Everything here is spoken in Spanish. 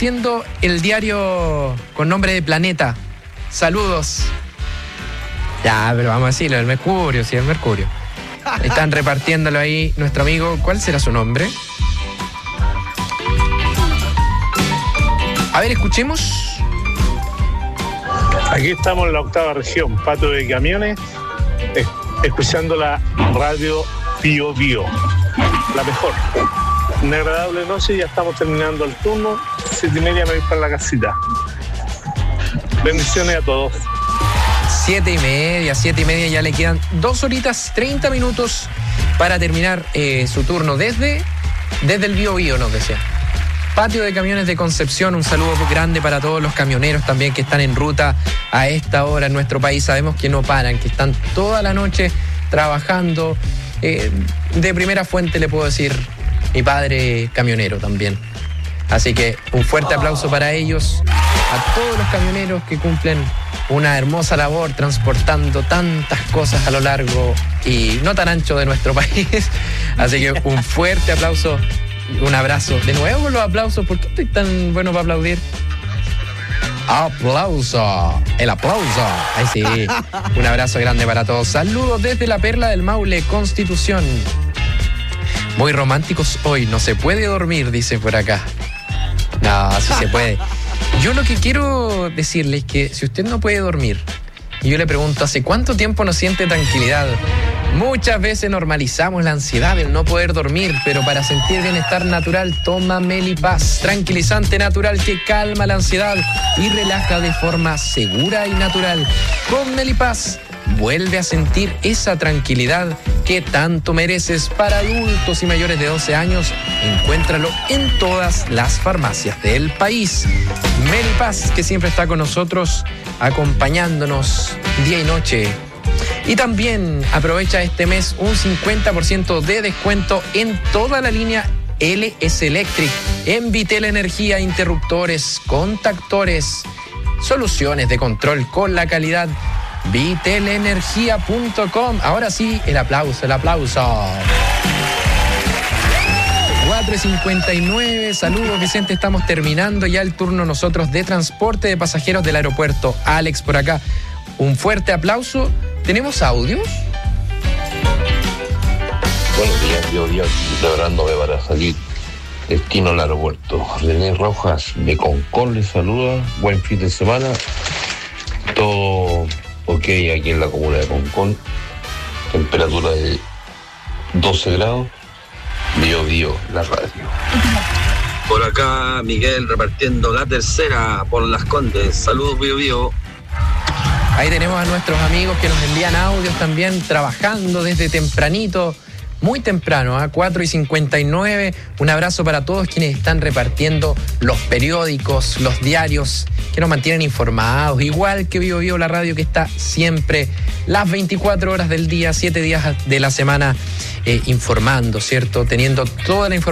repartiendo el diario con nombre de Planeta. Saludos. Ya, pero vamos a decirlo, el Mercurio, sí, el Mercurio. Están repartiéndolo ahí nuestro amigo. ¿Cuál será su nombre? A ver, escuchemos. Aquí estamos en la 8ª región, Patio de Camiones, escuchando la radio Bio Bio, la mejor. Una agradable noche, ya estamos terminando el turno, 7:30 me voy para la casita. Bendiciones a todos. 7:30, ya le quedan 2 horitas, 30 minutos para terminar su turno desde el Bio Bio, nos decía. Patio de Camiones de Concepción, un saludo grande para todos los camioneros también que están en ruta a esta hora en nuestro país. Sabemos que no paran, que están toda la noche trabajando. De primera fuente le puedo decir, mi padre camionero también. Así que un fuerte aplauso para ellos, a todos los camioneros que cumplen una hermosa labor transportando tantas cosas a lo largo y no tan ancho de nuestro país. Así que un fuerte aplauso. Un abrazo. De nuevo con los aplausos. ¿Por qué estoy tan bueno para aplaudir? ¡Aplauso! ¡El aplauso! ¡Ay, sí! Un abrazo grande para todos. Saludos desde la Perla del Maule, Constitución. Muy románticos hoy. No se puede dormir, dice por acá. No, sí se puede. Yo lo que quiero decirle es que si usted no puede dormir, y yo le pregunto, ¿hace cuánto tiempo no siente tranquilidad? Muchas veces normalizamos la ansiedad del no poder dormir, pero para sentir bienestar natural, toma Melipaz, tranquilizante natural que calma la ansiedad y relaja de forma segura y natural. Con Melipaz, vuelve a sentir esa tranquilidad que tanto mereces. Para adultos y mayores de 12 años, encuéntralo en todas las farmacias del país. Melipaz, que siempre está con nosotros, acompañándonos día y noche. Y también aprovecha este mes un 50% de descuento en toda la línea LS Electric, en Vitel Energía, interruptores, contactores, soluciones de control con la calidad. Vitelenergia.com. Ahora sí, el aplauso, el aplauso. 4:59, saludos Vicente, estamos terminando ya el turno nosotros de transporte de pasajeros del aeropuerto. Alex por acá, un fuerte aplauso. ¿Tenemos audios? Buenos días, yo preparándome para salir destino al aeropuerto. René Rojas de Concón les saluda, buen fin de semana. Todo ok aquí en la comuna de Concón, temperatura de 12 grados, Bio Bio, la radio. Por acá Miguel repartiendo la tercera por Las Condes, saludos Bio Bio. Ahí tenemos a nuestros amigos que nos envían audios también, trabajando desde tempranito, muy temprano, a 4:59. Un abrazo para todos quienes están repartiendo los periódicos, los diarios, que nos mantienen informados, igual que Bio Bio, la radio que está siempre las 24 horas del día, 7 días de la semana informando, ¿cierto? Teniendo toda la información